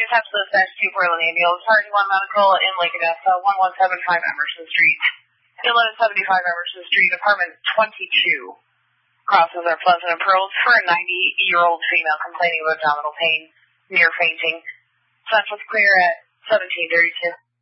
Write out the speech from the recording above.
attached to the -2 Portland Ambulance, Party 1 Medical in Lake Odessa, 1175 Emerson Street. 1175 Emerson Street, apartment 22. Crosses are Pleasant and Pearls for a 90-year-old female complaining of abdominal pain, near fainting. Central's clear at 1732.